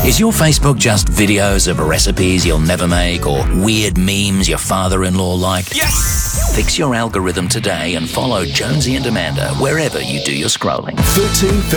Is your Facebook just videos of recipes you'll never make or weird memes your father-in-law liked? Yes! Fix your algorithm today and follow Jonesy and Amanda wherever you do your scrolling. 13